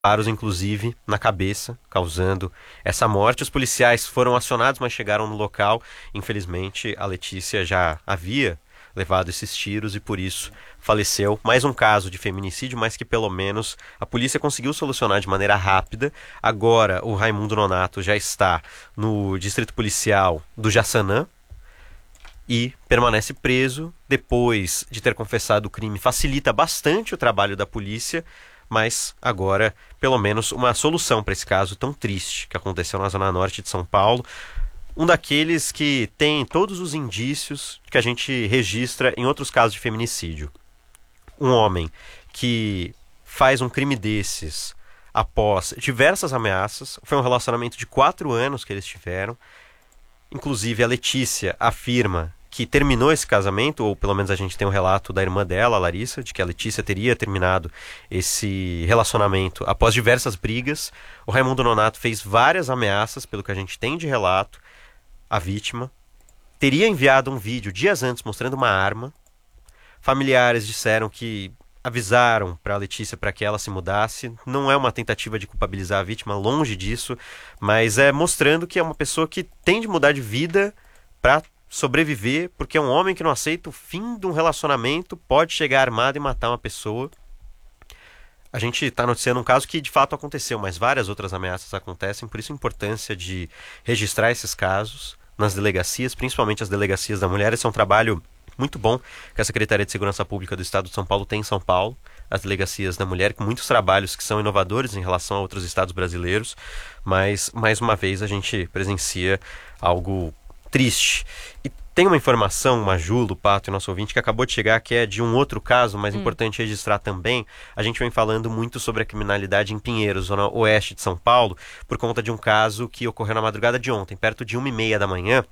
disparos, inclusive, na cabeça, causando essa morte. Os policiais foram acionados, mas chegaram no local. Infelizmente, a Letícia já havia levado esses tiros e, por isso, faleceu. Mais um caso de feminicídio, mas que, pelo menos, a polícia conseguiu solucionar de maneira rápida. Agora, o Raimundo Nonato já está no distrito policial do Jaçanã e permanece preso. Depois de ter confessado o crime, facilita bastante o trabalho da polícia, mas agora, pelo menos, uma solução para esse caso tão triste que aconteceu na Zona Norte de São Paulo. Um daqueles que tem todos os indícios que a gente registra em outros casos de feminicídio. Um homem que faz um crime desses após diversas ameaças. Foi um relacionamento de 4 anos que eles tiveram. Inclusive, a Letícia afirma que terminou esse casamento, ou pelo menos a gente tem um relato da irmã dela, a Larissa, de que a Letícia teria terminado esse relacionamento após diversas brigas. O Raimundo Nonato fez várias ameaças, pelo que a gente tem de relato. A vítima teria enviado um vídeo dias antes mostrando uma arma. Familiares disseram que avisaram para a Letícia para que ela se mudasse. Não é uma tentativa de culpabilizar a vítima, longe disso, mas é mostrando que é uma pessoa que tem de mudar de vida para sobreviver, porque é um homem que não aceita o fim de um relacionamento, pode chegar armado e matar uma pessoa. A gente está noticiando um caso que de fato aconteceu, mas várias outras ameaças acontecem, por isso a importância de registrar esses casos nas delegacias, principalmente as delegacias da mulher. Esse é um trabalho muito bom que a Secretaria de Segurança Pública do Estado de São Paulo tem em São Paulo, as delegacias da mulher, com muitos trabalhos que são inovadores em relação a outros estados brasileiros, mas mais uma vez a gente presencia algo triste. E tem uma informação, Majulo, Pato e nosso ouvinte, que acabou de chegar, que é de um outro caso, mas importante registrar também. A gente vem falando muito sobre a criminalidade em Pinheiros, zona oeste de São Paulo, por conta de um caso que ocorreu na madrugada de ontem, perto de 1h30 da manhã,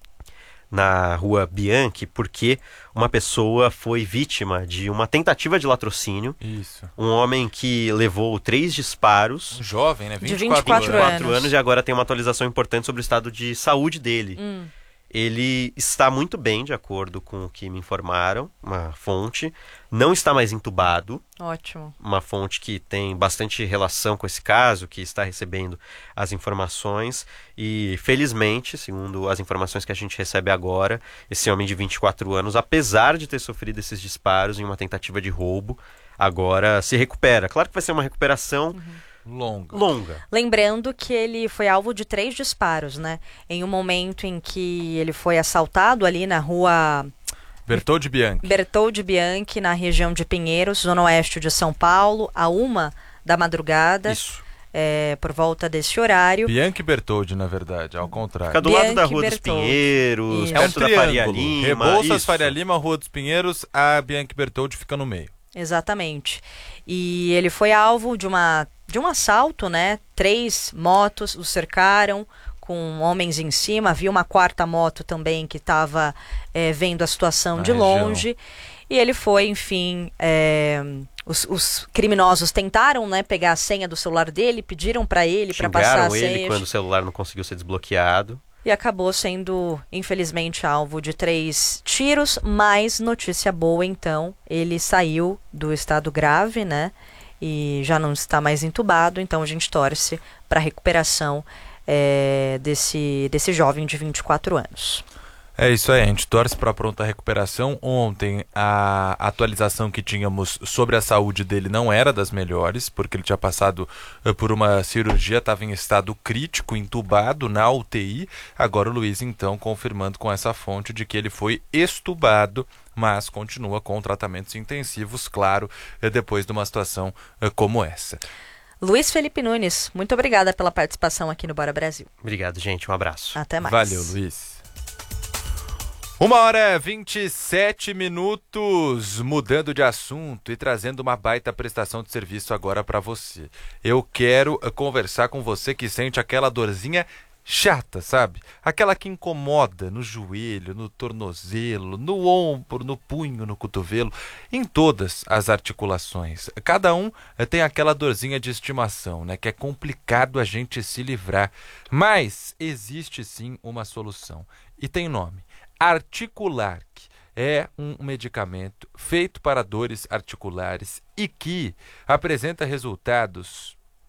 na rua Bianchi, porque uma pessoa foi vítima de uma tentativa de latrocínio. Isso. Um homem que levou 3 disparos. Um jovem, né? De 24 anos. E agora tem uma atualização importante sobre o estado de saúde dele. Ele está muito bem, de acordo com o que me informaram, uma fonte. Não está mais entubado. Ótimo. Uma fonte que tem bastante relação com esse caso, que está recebendo as informações. E, felizmente, segundo as informações que a gente recebe agora, esse homem de 24 anos, apesar de ter sofrido esses disparos em uma tentativa de roubo, agora se recupera. Claro que vai ser uma recuperação longa. Lembrando que ele foi alvo de 3 disparos, né? Em um momento em que ele foi assaltado ali na rua Bertoldi Bianchi, na região de Pinheiros, zona oeste de São Paulo, a 1 da madrugada. Isso. Por volta desse horário. Bianchi Bertoldi, na verdade, ao contrário. Fica do lado da Rua dos Pinheiros, Isso. perto da Faria Lima. Rebouças, Faria Lima, Rua dos Pinheiros, a Bianchi Bertoldi fica no meio. Exatamente. E ele foi alvo de um assalto, né? 3 motos o cercaram com homens em cima. Havia uma 4ª moto também que estava vendo a situação de longe. E ele foi, enfim... Os criminosos tentaram, né, pegar a senha do celular dele, pediram para ele para passar a senha. Xingaram ele quando o celular não conseguiu ser desbloqueado. E acabou sendo, infelizmente, alvo de 3 tiros, mas notícia boa, então, ele saiu do estado grave, né, e já não está mais entubado, então a gente torce para a recuperação desse jovem de 24 anos. É isso aí, a gente torce para a pronta recuperação. Ontem a atualização que tínhamos sobre a saúde dele não era das melhores, porque ele tinha passado por uma cirurgia, estava em estado crítico, entubado na UTI. Agora o Luiz, então, confirmando com essa fonte de que ele foi extubado, mas continua com tratamentos intensivos, claro, depois de uma situação como essa. Luiz Felipe Nunes, muito obrigada pela participação aqui no Bora Brasil. Obrigado, gente. Um abraço. Até mais. Valeu, Luiz. 1h27, mudando de assunto e trazendo uma baita prestação de serviço agora para você. Eu quero conversar com você que sente aquela dorzinha chata, sabe? Aquela que incomoda no joelho, no tornozelo, no ombro, no punho, no cotovelo, em todas as articulações. Cada um tem aquela dorzinha de estimação, né? Que é complicado a gente se livrar. Mas existe sim uma solução e tem nome. Articularc é um medicamento feito para dores articulares e que apresenta resultados